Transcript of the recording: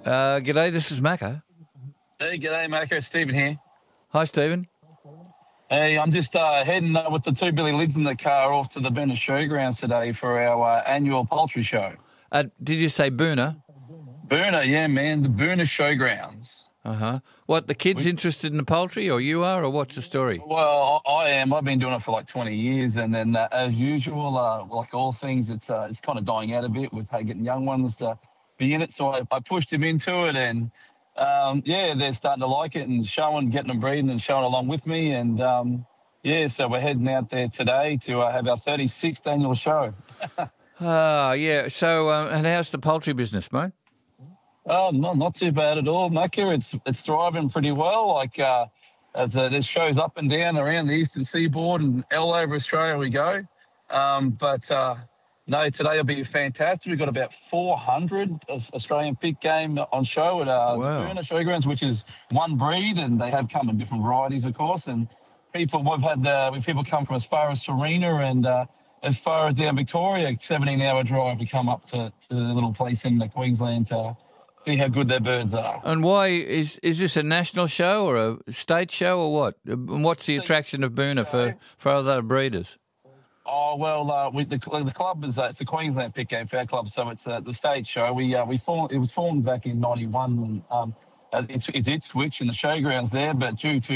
G'day, this is Macca. Hey, g'day, Marco. Stephen here. Hi, Stephen. Hey, I'm just heading with the two Billy Lids in the car off to the Boonah Showgrounds today for our annual poultry show. Did you say Boonah? Boonah, yeah, man, the Boonah Showgrounds. Uh-huh. What, the kids interested in the poultry, or you are, or what's the story? Well, I am. I've been doing it for like 20 years, and then as usual, like all things, it's kind of dying out a bit with getting young ones to be in it. So I pushed them into it, and yeah, they're starting to like it and getting them breeding and showing along with me. And yeah, so we're heading out there today to have our 36th annual show. Yeah. So, and how's the poultry business, mate? Not too bad at all, Macca. It's thriving pretty well. Like there's shows up and down around the eastern seaboard and all over Australia we go. No, today will be fantastic. We've got about 400 Australian pig game on show at Boonah Showgrounds, which is one breed, and they have come in different varieties, of course. And we've had people come from as far as Serena and as far as down Victoria, 17-hour drive to come up to the little place in Queensland to see how good their birds are. And why is this a national show or a state show or what? And what's the attraction of Boonah for other breeders? Oh well, the club is it's the Queensland Pit Game Fair Club, so it's the state show. It was formed back in '91. It did switch in the showgrounds there, but due to